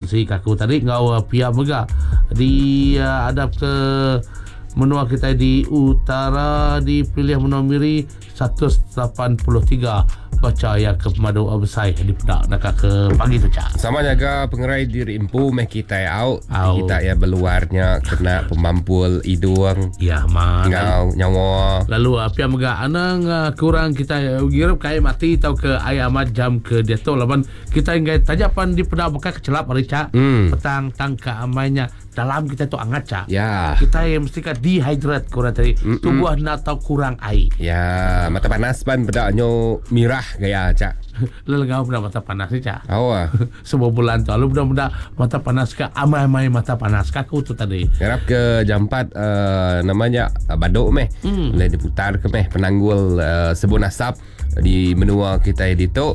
si kaku tadi ngau pihak mega di adap ke menua kita di utara dipilih menua miri 183 baca ya ke pemadu absai di pedak nak ke pagi tu cak. Sama jaga pengerai diri impu meh kita out. Kita ya beluarnya kena pemampul hidung. Ya man. Ngau nyawa. Lalu apa yang mega anang kurang kita girap kai mati tau ke ayamat jam ke dia tu laban kita ingai tajapan di pedak bekas kecelap hari cak. Petang tangka amainya dalam kita tu angat cak. Ya. Kita yang mesti ka dehydrate kurang tadi. Tubuh nak tahu kurang air. Ya, mata panas pan bedaknyo mirah gaya cak. Lelengau benda mata panas ni cak. Awak. Sebuah bulan tu lalu benda mata panas ka amai-amai mata panas kaku tu tadi. Harap ke jam 4 namanya baduk meh. Boleh diputar ke meh penanggul sebuah nasab di menua kita itu.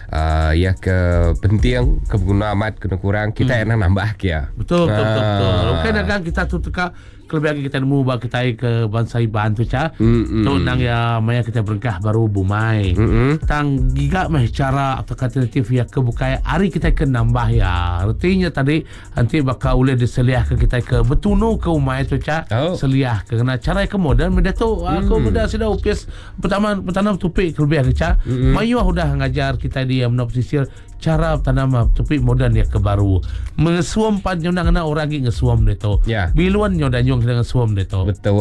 Ya ke penting ke guna amat kena kurang kita yang nambah kia. Betul. Okey nak kita tu teka kelebihan kita nemu bagi kita ke bangsa Iban tu cak. Tu nang ya maya kita berkah baru bumai. Tang giga meh cara atau alternatif ya ke bukai hari kita ke nambah ya. Artinya tadi nanti bakal boleh diseliah ke kita ke betunu ke umai tu cak. Seliah ke kena cara ke modern media tu aku muda sudah upis pertama tupik kelebihan ke cak. Mayu sudah ngajar kita di menop sisir cara tanam tupik modern ya ke baru. Mengesuam panjang nak orang lagi ngesuam dia tu. Biluan nyo dan dengan suam dia tu. Betul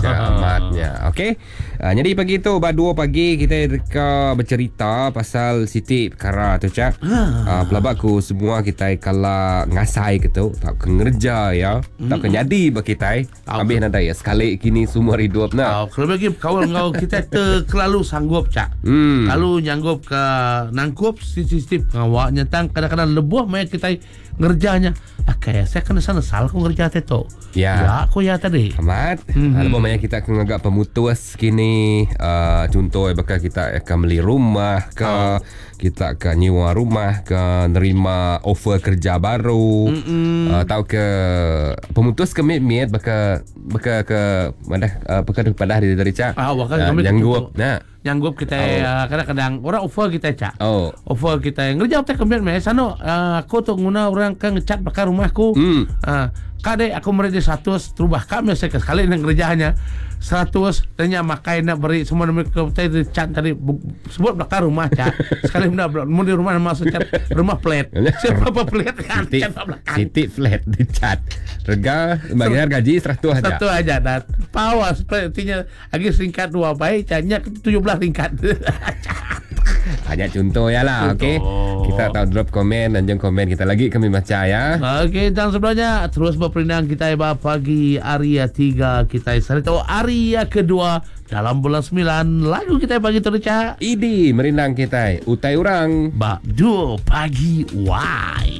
amatnya. Okey. Jadi pagi tu pada 2 pagi kita reka bercerita pasal Siti perkara tu cak. Pelabakku semua kita kala ngasai ke tu, tak kerja ya. Tak jadi bagi kita. Habis nak ya sekali kini semua hidup nah. Kalau bagi kawan ngau kita terlalu sanggup cak. Kalau nyanggup ke nangkup sistem ngawak nyentang kadang-kadang lebuh mai kita ngerjanya. Kayak saya kena sana salah aku ngerja tu. Ya aku ya tadi. Amat. Lepas banyak kita akan agak pemutus kini. Contoh bakal kita akan beli rumah ke, kita akan nyewa rumah ke, nerima offer kerja baru. Tahu ke pemutus kemit bakal ke mana bakal pada hari dari cak. Nyanggup. Nyanggup kita kadang-kadang orang offer kita cak. Offer kita ngerja kita kemit meh sana aku tu guna orang kan ngecat bakal rumahku. Kadek aku meredi 100 terubah kami saya sekali yang kerjanya 100 tanya makai nak beri semua mereka tadi cat tadi sebut belakang rumah cat sekali benda mau di rumah masuk cat rumah flat siapa flat kan cat belakang Siti flat di cat rega bagian gaji 100 aja dan power sepertinya lagi singkat 2 baik catnya 17 tingkat. Hanya contoh ya lah. Okey. Kita tahu drop komen dan jangan komen kita lagi kami baca ya. Okey, dan sebelumnya terus berperinang kita pagi Aria 3 kita serta Aria kedua dalam bulan 9 lagu kita pagi terca. Idi merindang kita utai orang Bak 2 pagi why.